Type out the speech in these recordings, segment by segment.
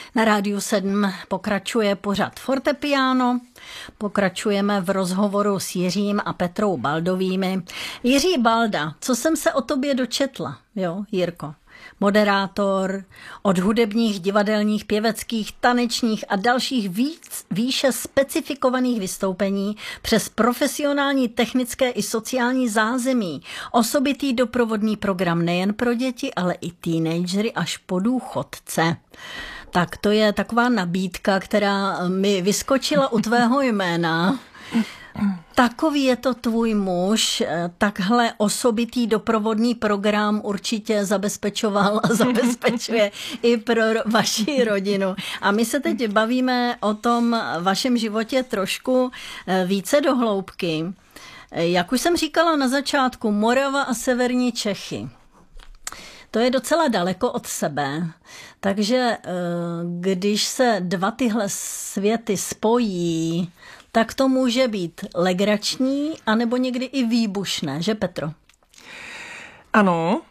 Na Rádiu 7 pokračuje pořad Fortepiano. Pokračujeme v rozhovoru s Jiřím a Petrou Baldovými. Jiří Balda, co jsem se o tobě dočetla, jo, Jirko? Moderátor, od hudebních, divadelních, pěveckých, tanečních a dalších výše specifikovaných vystoupení přes profesionální, technické i sociální zázemí. Osobitý doprovodný program nejen pro děti, ale i teenagery až po důchodce. Tak to je taková nabídka, která mi vyskočila u tvého jména. Takový je to tvůj muž, takhle osobitý doprovodný program určitě zabezpečoval a zabezpečuje i pro vaši rodinu. A my se teď bavíme o tom vašem životě trošku více do hloubky. Jak už jsem říkala na začátku, Morava a severní Čechy. To je docela daleko od sebe, takže když se dva tyhle světy spojí, tak to může být legrační, anebo někdy i výbušné, že Petro? Ano.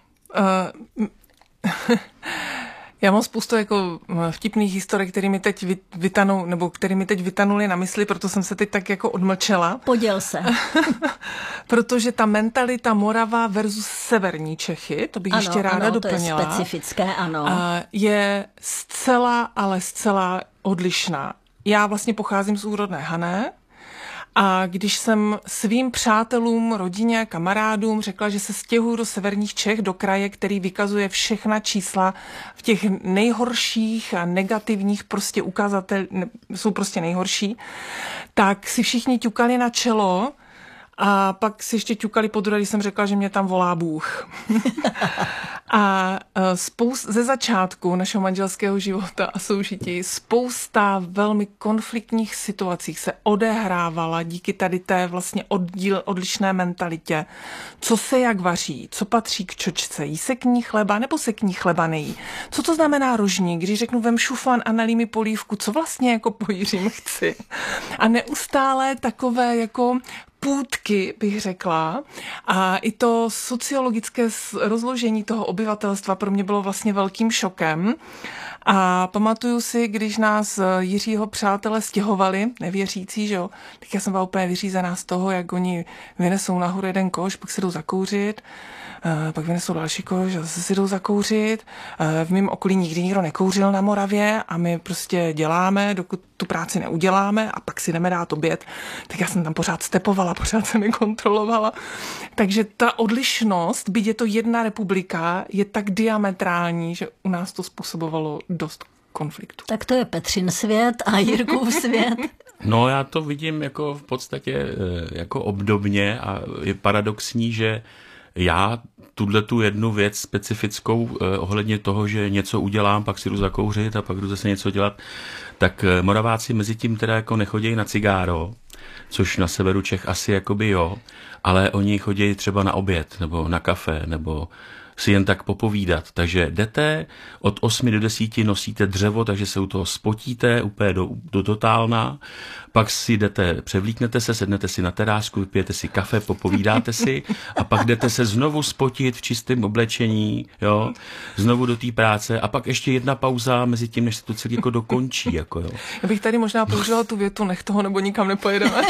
Já mám spoustu jako vtipných historek, které mi teď vytanou, nebo které mi teď vytanuly na mysli, proto jsem se teď tak jako odmlčela. Poděl se. Protože ta mentalita Morava versus severní Čechy, to bych ještě ráda doplnila. To je specifické, ano. Je zcela, ale zcela odlišná. Já vlastně pocházím z úrodné Hané a když jsem svým přátelům, rodině, kamarádům řekla, že se stěhuju do severních Čech, do kraje, který vykazuje všechna čísla v těch nejhorších a negativních prostě ukazatel, jsou prostě nejhorší, tak si všichni ťukali na čelo a pak si ještě ťukali podruhé, když jsem řekla, že mě tam volá Bůh. A ze začátku našeho manželského života a soužití spousta velmi konfliktních situací se odehrávala díky tady té vlastně odlišné mentalitě. Co se jak vaří, co patří k čočce, jí se k ní chleba nebo se k ní chleba nejí. Co to znamená rožník, když řeknu vem šufan a nalij mi polívku, co vlastně jako po Jiřím chci. A neustále takové jako půtky, bych řekla. A i to sociologické rozložení toho obyvatelstva pro mě bylo vlastně velkým šokem. A pamatuju si, když nás Jiřího přátelé stěhovali, nevěřící, že jo, tak já jsem byla úplně vyřízená z toho, jak oni vynesou nahoru jeden koš, pak se jdou zakouřit, pak vynesou další koš a zase si jdou zakouřit. V mém okolí nikdy nikdo nekouřil na Moravě a my prostě děláme, dokud tu práci neuděláme a pak si jdeme dát oběd. Tak já jsem tam pořád stepovala, pořád jsem je kontrolovala. Takže ta odlišnost, byť je to jedna republika, je tak diametrální, že u nás to způsobovalo dost konfliktu. Tak to je Petřin svět a Jirkův svět. No já to vidím jako v podstatě jako obdobně a je paradoxní, že já tu jednu věc specifickou ohledně toho, že něco udělám, pak si jdu zakouřit a pak jdu zase něco dělat, tak Moraváci mezi tím teda jako nechodí na cigáro, což na severu Čech asi jakoby jo, ale oni chodí třeba na oběd nebo na kafe nebo si jen tak popovídat. Takže jdete od 8 do 10, nosíte dřevo, takže se u toho spotíte úplně do totálna, pak si jdete, převlíknete se, sednete si na terásku, vypijete si kafe, popovídáte si a pak jdete se znovu spotit v čistém oblečení, jo, znovu do té práce a pak ještě jedna pauza mezi tím, než se to celé jako dokončí. Jako, jo. Já bych tady možná použila tu větu, nech toho nebo nikam nepojedeme.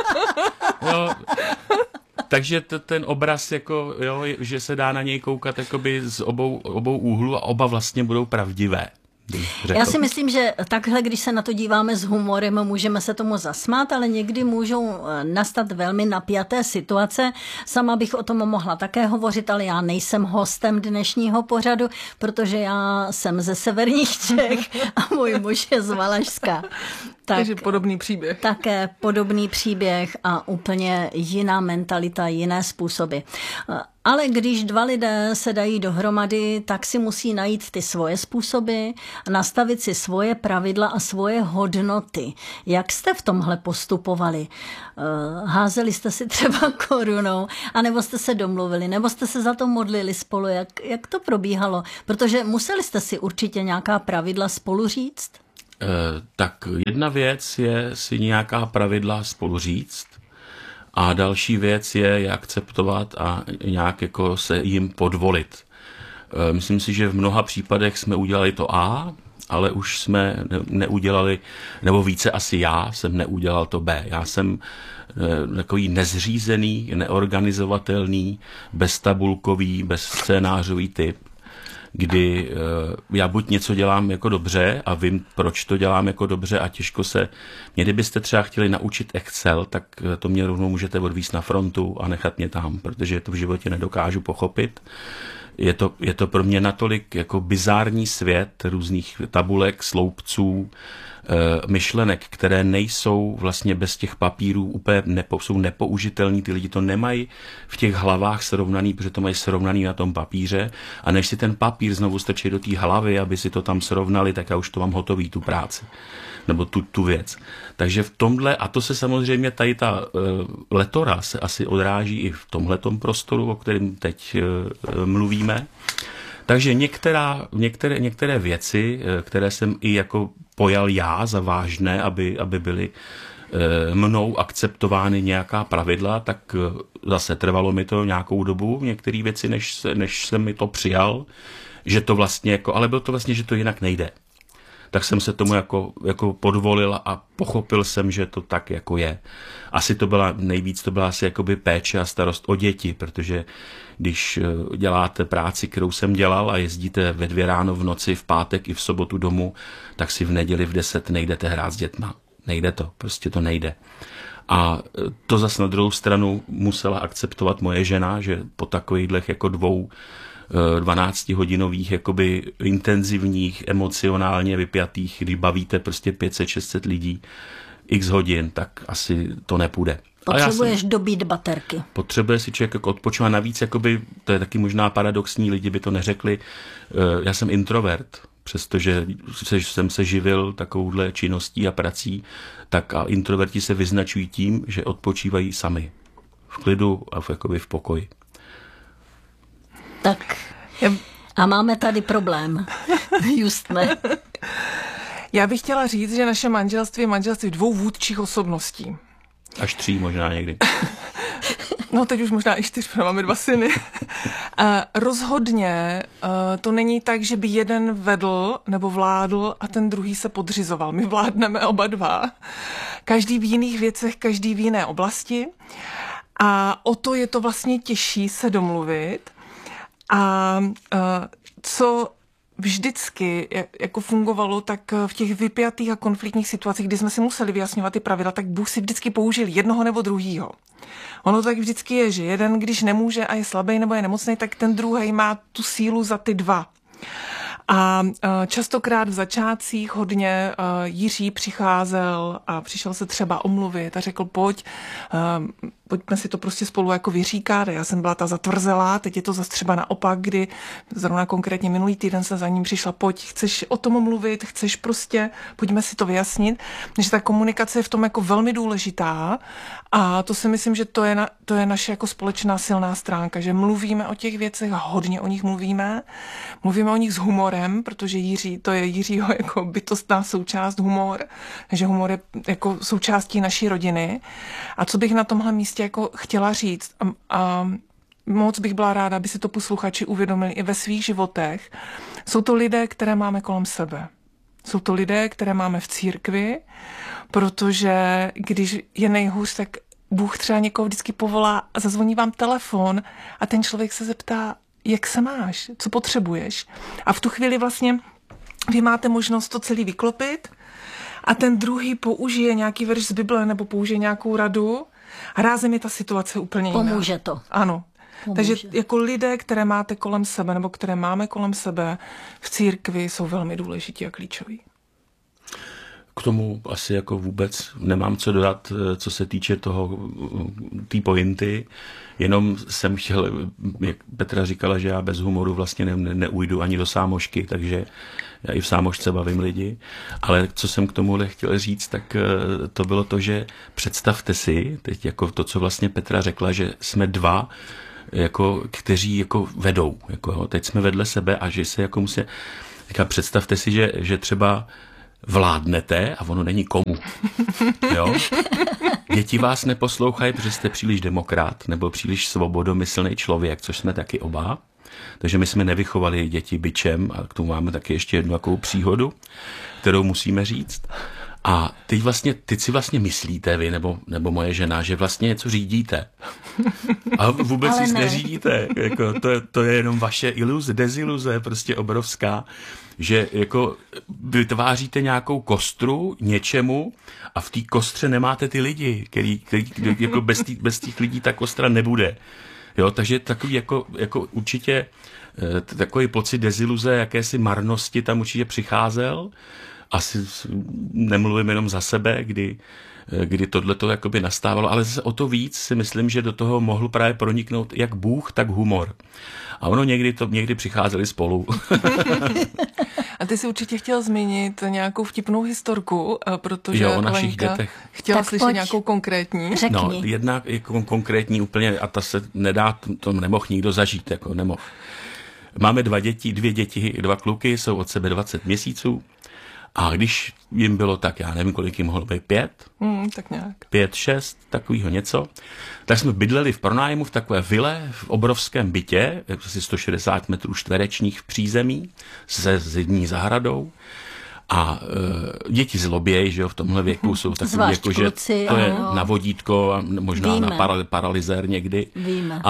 Jo. Takže ten obraz, jako, jo, že se dá na něj koukat jakoby z obou úhlů a oba vlastně budou pravdivé. Já si myslím, že takhle, když se na to díváme s humorem, můžeme se tomu zasmát, ale někdy můžou nastat velmi napjaté situace. Sama bych o tom mohla také hovořit, ale já nejsem hostem dnešního pořadu, protože já jsem ze severních Čech a můj muž je z Valašska. Takže podobný příběh. Také podobný příběh a úplně jiná mentalita, jiné způsoby. Ale když dva lidé se dají dohromady, tak si musí najít ty svoje způsoby, nastavit si svoje pravidla a svoje hodnoty. Jak jste v tomhle postupovali? Házeli jste si třeba korunou, anebo jste se domluvili, nebo jste se za to modlili spolu? Jak to probíhalo? Protože museli jste si určitě nějaká pravidla spolu říct? Tak jedna věc je si nějaká pravidla spolu říct a další věc je akceptovat a nějak jako se jim podvolit. Myslím si, že v mnoha případech jsme udělali to A ale už jsme neudělali, nebo více asi já jsem neudělal to B. Já jsem takový nezřízený, neorganizovatelný, beztabulkový, bezscénářový typ, kdy já buď něco dělám jako dobře a vím, proč to dělám jako dobře a těžko se... Kdybyste třeba chtěli naučit Excel, tak to mě rovnou můžete odvízt na frontu a nechat mě tam, protože to v životě nedokážu pochopit. Je to pro mě natolik jako bizární svět různých tabulek, sloupců, myšlenek, které nejsou vlastně bez těch papírů, úplně jsou nepoužitelný, ty lidi to nemají v těch hlavách srovnaný, protože to mají srovnaný na tom papíře a než si ten papír znovu strčí do té hlavy, aby si to tam srovnali, tak já už to mám hotový, tu práci, nebo tu věc. Takže v tomhle, a to se samozřejmě tady ta letora se asi odráží i v tomhletom prostoru, o kterém teď mluvíme. Takže některé věci, které jsem i jako pojal já za vážné, aby byly mnou akceptovány nějaká pravidla, tak zase trvalo mi to nějakou dobu, některé věci, než jsem mi to přijal, že to vlastně jako, ale bylo to vlastně, že to jinak nejde. Tak jsem se tomu jako podvolil a pochopil jsem, že to tak jako je. Asi to byla asi jakoby péče a starost o děti, protože když děláte práci, kterou jsem dělal a jezdíte ve 2 ráno v noci, v pátek i v sobotu domů, tak si v neděli v 10 nejdete hrát s dětma. Nejde to, prostě to nejde. A to zase na druhou stranu musela akceptovat moje žena, že po takovýchhle jako 12hodinových jakoby intenzivních, emocionálně vypjatých, kdy bavíte prostě 500-600 lidí x hodin, tak asi to nepůjde. Potřebuješ dobít baterky. Potřebuje si člověk jako odpočívat. Navíc, jakoby, to je taky možná paradoxní, lidi by to neřekli. Já jsem introvert, přestože jsem se živil takovouhle činností a prací, tak a introverti se vyznačují tím, že odpočívají sami. V klidu a v pokoji. Tak a máme tady problém. Justne. Já bych chtěla říct, že naše manželství je manželství 2 vůdčích osobností. Až 3 možná někdy. No teď už možná i 4, máme 2 syny. Rozhodně to není tak, že by jeden vedl nebo vládl a ten druhý se podřizoval. My vládneme oba 2. Každý v jiných věcech, každý v jiné oblasti. A o to je to vlastně těžší se domluvit. A co vždycky jako fungovalo, tak v těch vypjatých a konfliktních situacích, kdy jsme si museli vyjasňovat ty pravidla, tak Bůh si vždycky použil jednoho nebo druhýho. Ono tak vždycky je, že jeden, když nemůže a je slabý nebo je nemocný, tak ten druhý má tu sílu za ty 2. A častokrát v začátcích hodně Jiří přicházel a přišel se třeba omluvit a řekl, pojďme si to prostě spolu jako vyříkat. Já jsem byla ta zatvrzelá, teď je to zase třeba naopak, kdy zrovna konkrétně minulý týden se za ním přišla, chceš o tom mluvit, chceš prostě, pojďme si to vyjasnit. Takže ta komunikace je v tom jako velmi důležitá a to si myslím, že to je naše jako společná silná stránka, že mluvíme o těch věcech a hodně o nich mluvíme o nich s humorem, protože to je Jiřího jako bytostná součást humor, že humor je jako součástí naší rodiny. A co bych na tomhle místě jako chtěla říct a moc bych byla ráda, aby si to posluchači uvědomili i ve svých životech. Jsou to lidé, které máme kolem sebe. Jsou to lidé, které máme v církvi, protože když je nejhůř, tak Bůh třeba někoho vždycky povolá a zazvoní vám telefon a ten člověk se zeptá, jak se máš, co potřebuješ. A v tu chvíli vlastně vy máte možnost to celý vyklopit a ten druhý použije nějaký verš z Bible nebo použije nějakou radu a rázem je ta situace úplně jiná. Pomůže to. Ano. Takže jako lidé, které máte kolem sebe nebo které máme kolem sebe v církvi, jsou velmi důležití a klíčoví. K tomu asi jako vůbec nemám co dodat, co se týče té pointy. Jenom jsem chtěl, jak Petra říkala, že já bez humoru vlastně neujdu ani do sámošky, takže já i v sámošce bavím lidi. Ale co jsem k tomuhle chtěl říct, tak to bylo to, že představte si, teď jako to, co vlastně Petra řekla, že jsme 2, jako, kteří jako vedou. Jako, teď jsme vedle sebe a že se jako musí... Představte si, že třeba vládnete a ono není komu. Jo? Děti vás neposlouchají, protože jste příliš demokrat nebo příliš svobodomyslný člověk, což jsme taky oba. Takže my jsme nevychovali děti bičem a k tomu máme taky ještě jednu takovou příhodu, kterou musíme říct. A teď si vlastně myslíte vy, nebo moje žena, že vlastně něco řídíte. A vůbec nic neřídíte. Jako, to je jenom vaše iluze, deziluze, prostě obrovská, že jako vytváříte nějakou kostru něčemu a v té kostře nemáte ty lidi, který jako bez těch lidí ta kostra nebude. Jo, takže takový jako určitě takový pocit deziluze, jakési marnosti tam určitě přicházel. Asi nemluvím jenom za sebe, kdy tohleto jakoby nastávalo, ale zase o to víc si myslím, že do toho mohl právě proniknout jak Bůh, tak humor. A ono někdy přicházeli spolu. A ty jsi určitě chtěl zmínit nějakou vtipnou historku, protože o našich dětech. Chtěla slyšet nějakou konkrétní. Řekni. No, jedna jako konkrétní úplně, a ta se nedá, to nemohl nikdo zažít, jako nemohl. Máme dvě děti, 2 kluky, jsou od sebe 20 měsíců. A když jim bylo tak, já nevím, kolik jim mohlo být, 5? Tak nějak. 5, 6, takovýho něco. Tak jsme bydleli v pronájmu v takové vile, v obrovském bytě, asi 160 metrů čtverečních v přízemí, se zimní zahradou. A děti zlobějí, že jo, v tomhle věku jsou takový, jako, že to je na vodítko a možná víme. Na paralyzér někdy. Víme.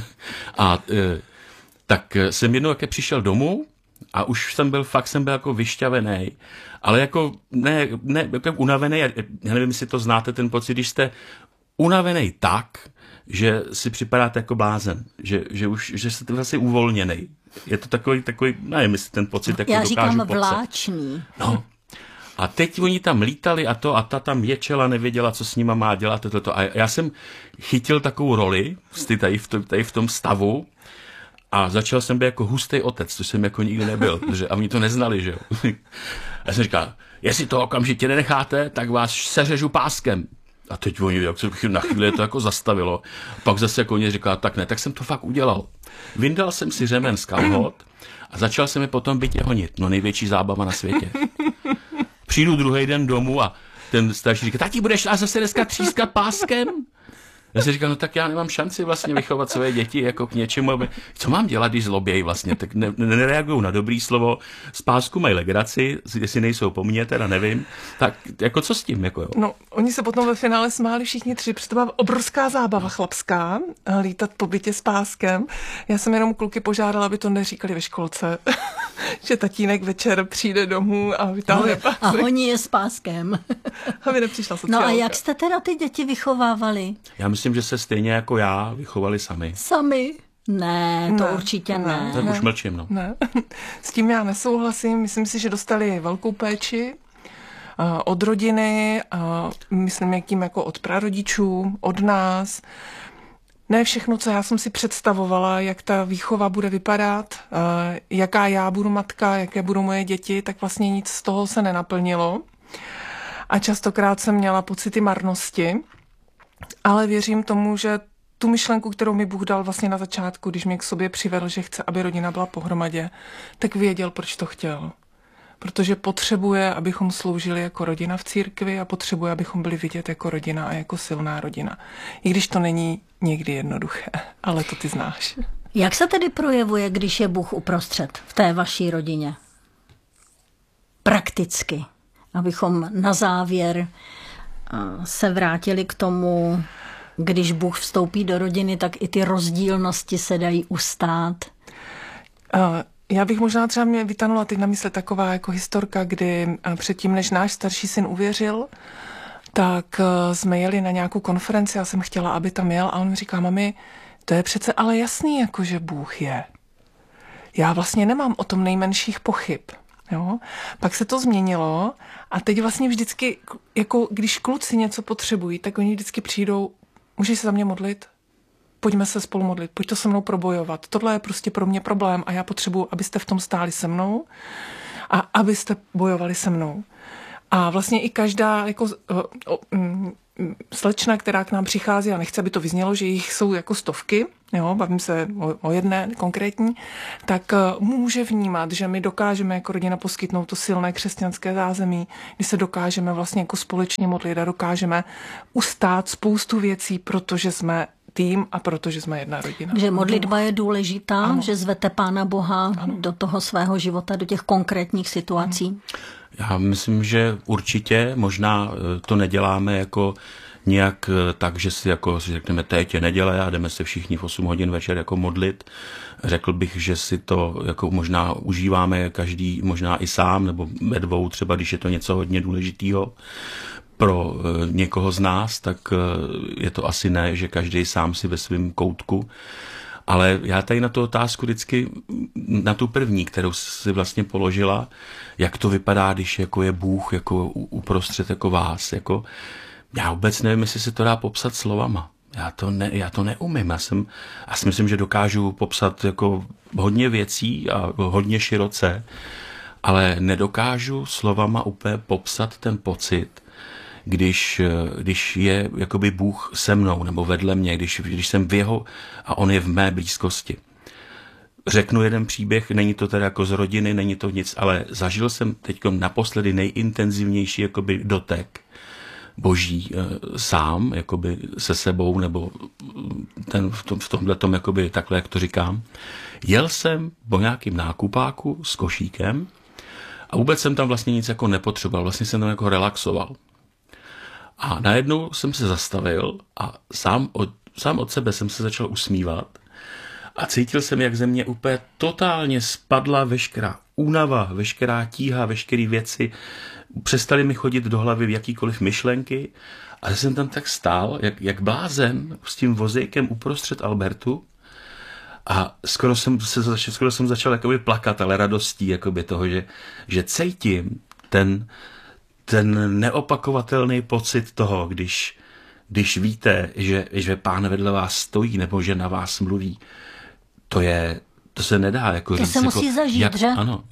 Tak jsem jednou také přišel domů a už jsem byl jako vyšťavený, ale jako ne jako unavený, já nevím, jestli to znáte, ten pocit, když jste unavený tak, že si připadáte jako blázen, že jste vlastně uvolněný. Je to takový, nevím, jestli ten pocit jako dokážu popsat. Já říkám vláčný. No. A teď oni tam lítali a ta tam ječela, nevěděla, co s nima má dělat. A já jsem chytil takovou roli tady v tom stavu a začal jsem být jako hustý otec, což jsem jako nikdy nebyl, protože a oni to neznali, že jo. Já jsem říkal, jestli to okamžitě nenecháte, tak vás seřežu páskem. A teď oni, jak se na chvíli to jako zastavilo. Pak zase jako oni říkal, tak ne, tak jsem to fakt udělal. Vyndal jsem si řemen z kalhot a začal jsem je potom bytě honit. No největší zábava na světě. Přijdu druhý den domů a ten starší říká, tati, budeš nás zase dneska třískat páskem? Já si říkám, no tak já nemám šanci vlastně vychovat své děti jako k něčemu. Co mám dělat, když zlobějí vlastně? Tak nereagují na dobrý slovo. Z pásku mají legraci, jestli nejsou po mně, teda nevím. Tak jako co s tím? Jako, jo? No, oni se potom ve finále smáli všichni 3, protože to byla obrovská zábava chlapská, lítat po bytě s páskem. Já jsem jenom kluky požádala, aby to neříkali ve školce, že tatínek večer přijde domů a vytáhne pásek. A honí je s páskem. Aby nepřišla sociálka. No a jak jste teda ty děti vychovávali? Já myslím, že se stejně jako já vychovali sami. Sami? Ne, to určitě ne. Tak už mlčím, no. Ne. S tím já nesouhlasím. Myslím si, že dostali velkou péči od rodiny, myslím, jakým jako od prarodičů, od nás. Ne všechno, co já jsem si představovala, jak ta výchova bude vypadat, jaká já budu matka, jaké budou moje děti, tak vlastně nic z toho se nenaplnilo. A častokrát jsem měla pocity marnosti, ale věřím tomu, že tu myšlenku, kterou mi Bůh dal vlastně na začátku, když mě k sobě přivedl, že chce, aby rodina byla pohromadě, tak věděl, proč to chtěl. Protože potřebuje, abychom sloužili jako rodina v církvi a potřebuje, abychom byli vidět jako rodina a jako silná rodina. I když to není někdy jednoduché, ale to ty znáš. Jak se tedy projevuje, když je Bůh uprostřed v té vaší rodině? Prakticky, abychom na závěr se vrátili k tomu, když Bůh vstoupí do rodiny, tak i ty rozdílnosti se dají ustát. Já bych možná třeba mě vytanula teď na mysli taková jako historka, kdy předtím, než náš starší syn uvěřil, tak jsme jeli na nějakou konferenci, já jsem chtěla, aby tam jel a on mi říká, mami, to je přece ale jasný, jako že Bůh je. Já vlastně nemám o tom nejmenších pochyb. Jo? Pak se to změnilo a teď vlastně vždycky, jako když kluci něco potřebují, tak oni vždycky přijdou, můžeš se za mě modlit? Pojďme se spolu modlit, pojď to se mnou probojovat. Tohle je prostě pro mě problém a já potřebuji, abyste v tom stáli se mnou a abyste bojovali se mnou. A vlastně i každá jako slečna, která k nám přichází, a nechce, aby to vyznělo, že jich jsou jako stovky, jo, bavím se o jedné konkrétní, tak může vnímat, že my dokážeme jako rodina poskytnout to silné křesťanské zázemí, kdy se dokážeme vlastně jako společně modlit a dokážeme ustát spoustu věcí, protože jsme tým a protože jsme jedna rodina. Takže modlitba je důležitá, ano. Že zvete Pána Boha do toho svého života, do těch konkrétních situací. Já myslím, že určitě, možná to neděláme jako nějak tak, že si jako řekneme, teď je neděle a jdeme se všichni v 8 hodin večer jako modlit. Řekl bych, že si to jako možná užíváme každý, možná i sám, nebo ve dvou, třeba když je to něco hodně důležitého pro někoho z nás, tak je to asi ne, že každý sám si ve svém koutku. Ale já tady na tu otázku vždycky, na tu první, kterou si vlastně položila, jak to vypadá, když jako je Bůh jako uprostřed jako vás. Jako, já vůbec nevím, jestli se to dá popsat slovama. Já to neumím. Já si myslím, že dokážu popsat jako hodně věcí a hodně široce, ale nedokážu slovama úplně popsat ten pocit, když je jakoby Bůh se mnou nebo vedle mě, když jsem v jeho a on je v mé blízkosti. Řeknu jeden příběh, není to teda jako z rodiny, není to nic, ale zažil jsem teď naposledy nejintenzivnější jakoby dotek Boží sám, jakoby se sebou, nebo v tomhletom, jakoby takhle, jak to říkám. Jel jsem po nějakým nákupáku s košíkem a vůbec jsem tam vlastně nic jako nepotřeboval, vlastně jsem tam jako relaxoval. A najednou jsem se zastavil a sám od sebe jsem se začal usmívat a cítil jsem, jak ze mě úplně totálně spadla veškerá únava, veškerá tíha, veškeré věci. Přestaly mi chodit do hlavy v jakýkoliv myšlenky a jsem tam tak stál, jak blázen s tím vozejkem uprostřed Albertu a skoro jsem začal jakoby plakat, ale radostí jakoby toho, že cítím ten neopakovatelný pocit toho, když víte, že Pán vedle vás stojí nebo že na vás mluví, to se nedá jako to říct. To se musí zažít, že? Ano,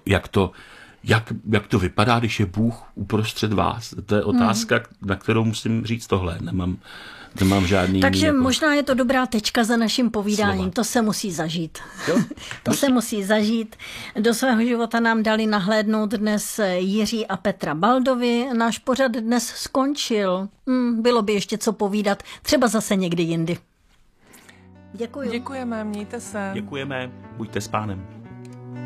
jak to vypadá, když je Bůh uprostřed vás? To je otázka, na kterou musím říct tohle. Nemám žádný... Takže jako... možná je to dobrá tečka za naším povídáním. Slova. To se musí zažít. Se musí zažít. Do svého života nám dali nahlédnout dnes Jiří a Petra Baldovi. Náš pořad dnes skončil. Bylo by ještě co povídat. Třeba zase někdy jindy. Děkuji. Děkujeme, mějte se. Děkujeme, buďte s Pánem.